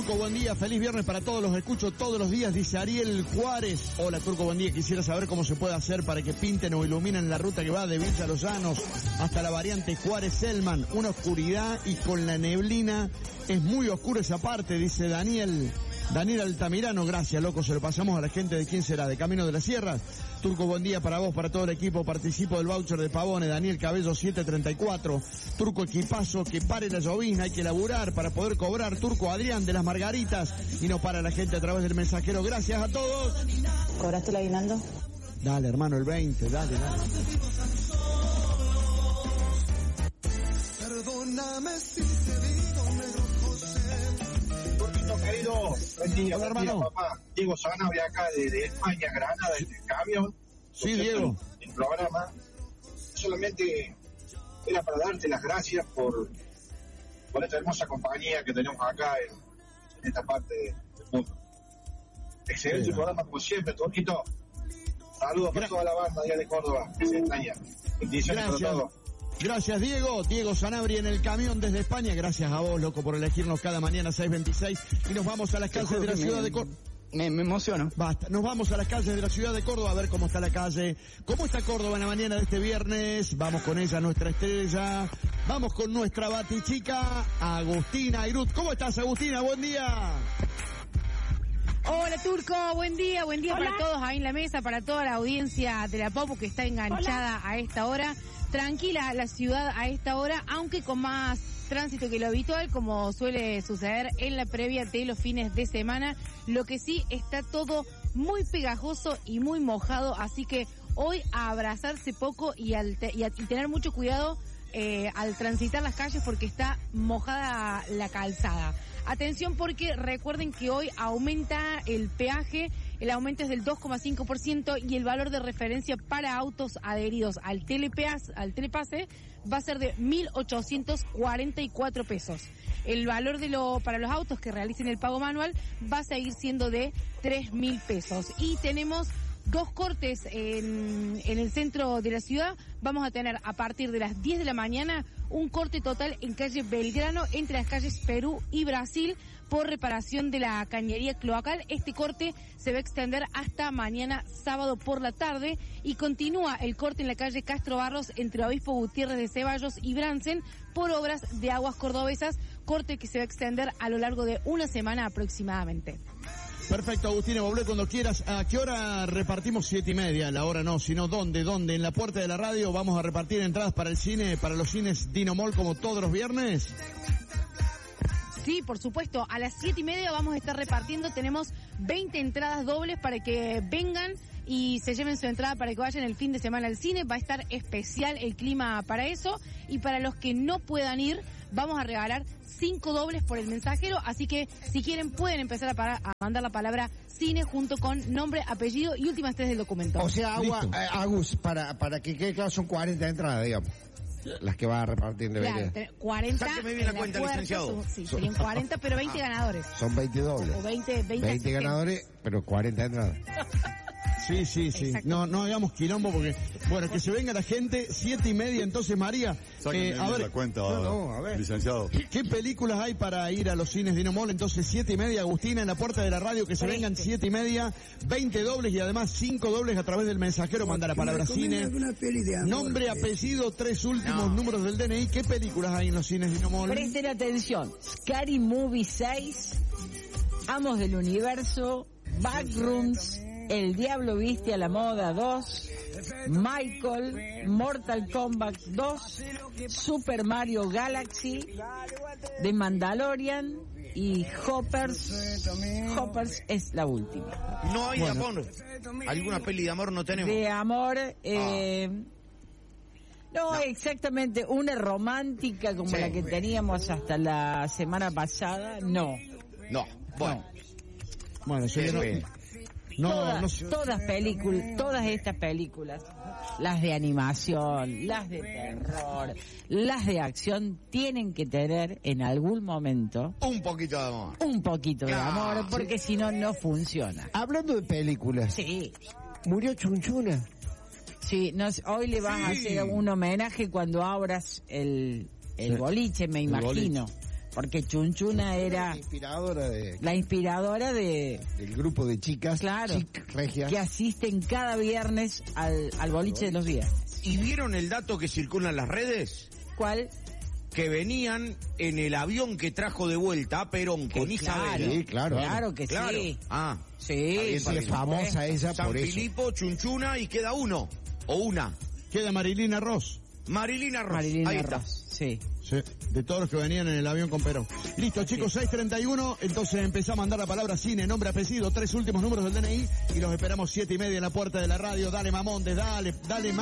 Turco, buen día, feliz viernes para todos, los escucho todos los días, dice Ariel Juárez. Hola Turco, buen día, quisiera saber cómo se puede hacer para que pinten o iluminen la ruta que va de Villa Los Llanos hasta la variante Juárez-Selman. Una oscuridad y con la neblina es muy oscuro esa parte, dice Daniel Altamirano. Gracias, loco, se lo pasamos a la gente de quién será, de Camino de las Sierras. Turco, buen día para vos, para todo el equipo, participo del voucher de Pavone, Daniel Cabello 734. Turco, equipazo, que pare la llovizna, hay que laburar para poder cobrar. Turco, Adrián de las Margaritas, y nos para la gente a través del mensajero. Gracias a todos. ¿Cobraste el aguinaldo? Dale, hermano, el 20, dale. Perdóname si te digo, negro José. Querido, buen día, hola, hermano. papá. Diego Sanabria acá de España, Granada, desde el camión. Sí, Diego. El programa. Solamente era para darte las gracias por esta hermosa compañía que tenemos acá en esta parte del mundo. Excelente programa como siempre, Turquito. Saludos para toda la banda allá de Córdoba, que se extraña. Bendiciones para todos. Gracias, Diego. Diego Sanabria en el camión desde España. Gracias a vos, loco, por elegirnos cada mañana 6:26. Y nos vamos a las calles de la ciudad de Córdoba. Me emociono. Basta. Nos vamos a las calles de la ciudad de Córdoba a ver cómo está la calle. ¿Cómo está Córdoba en la mañana de este viernes? Vamos con ella, nuestra estrella. Vamos con nuestra batichica, Agustina Irut. ¿Cómo estás, Agustina? Buen día. Hola Turco, buen día para todos ahí en la mesa, para toda la audiencia de la Popu que está enganchada a esta hora. Tranquila la ciudad a esta hora, aunque con más tránsito que lo habitual, como suele suceder en la previa de los fines de semana. Lo que sí, está todo muy pegajoso y muy mojado, así que hoy a abrazarse poco y tener mucho cuidado al transitar las calles porque está mojada la calzada. Atención porque recuerden que hoy aumenta el peaje, el aumento es del 2,5% y el valor de referencia para autos adheridos al telepase va a ser de 1.844 pesos. El valor para los autos que realicen el pago manual va a seguir siendo de 3.000 pesos. Y tenemos dos cortes en el centro de la ciudad. Vamos a tener a partir de las 10 de la mañana un corte total en calle Belgrano entre las calles Perú y Brasil por reparación de la cañería cloacal. Este corte se va a extender hasta mañana sábado por la tarde y continúa el corte en la calle Castro Barros entre Obispo Gutiérrez de Ceballos y Bransen por obras de aguas cordobesas, corte que se va a extender a lo largo de una semana aproximadamente. Perfecto, Agustina, volvé cuando quieras. ¿A qué hora repartimos? 7:30, la hora no, sino ¿dónde? En la puerta de la radio vamos a repartir entradas para el cine, para los cines Dino Mall como todos los viernes. Sí, por supuesto, a las 7:30 vamos a estar repartiendo, tenemos 20 entradas dobles para que vengan y se lleven su entrada para que vayan el fin de semana al cine. Va a estar especial el clima para eso, y para los que no puedan ir, vamos a regalar 5 dobles por el mensajero, así que si quieren pueden empezar a mandar la palabra cine junto con nombre, apellido y últimas 3 del documento. O sea, Agus, para que quede claro, son 40 entradas, digamos, las que va a repartir de claro, 40. Sáqueme bien la cuenta, licenciado. Sí, serían 40, pero 20 ganadores. Son 20 dobles. O 20 ganadores, pero 40 entradas. Sí. Exacto. No hagamos quilombo porque, bueno, que se venga la gente, 7:30, entonces María, a ver, la cuenta, a ver, licenciado. ¿Qué películas hay para ir a los cines Dino Mall? Entonces 7:30, Agustina, en la puerta de la radio, que se vengan 7:30, 20 dobles y además 5 dobles a través del mensajero, manda la palabra cine, nombre, apellido, 3 últimos números del DNI. ¿Qué películas hay en los cines Dino Mall? Presten atención, Scary Movie 6, Amos del Universo, Backrooms, El Diablo Viste a la Moda 2, Michael, Mortal Kombat 2, Super Mario Galaxy, The Mandalorian y Hoppers es la última. No hay de amor. ¿Alguna peli de amor no tenemos? De amor, no, exactamente, una romántica como la que teníamos hasta la semana pasada, no. Bueno, todas estas películas, las de animación, las de terror, las de acción, tienen que tener en algún momento un poquito de amor. Porque si no, no funciona. Hablando de películas. Sí. ¿Murió Chunchuna? Sí, hoy le vas a hacer un homenaje cuando abras el boliche, me imagino. porque Chunchuna era la inspiradora de del grupo de chicas, claro, chic regias, que asisten cada viernes al boliche de los viernes. ¿Y vieron el dato que circula en las redes? ¿Cuál? Que venían en el avión que trajo de vuelta a Perón con Isabel. Sí, claro. Claro que Claro. sí. Ah, Sí, Sí, es famosa ella San por eso. Filipo, Chunchuna y queda uno. O una. Queda Marilina Ross. Marilina Ross. Marilina Ahí está. Ross, sí. Sí, de todos los que venían en el avión con Perón. Listo, chicos, 6:31. Entonces empezá a mandar la palabra cine, nombre, apellido, 3 últimos números del DNI y los esperamos 7:30 en la puerta de la radio. Dale, Mamondes, dale,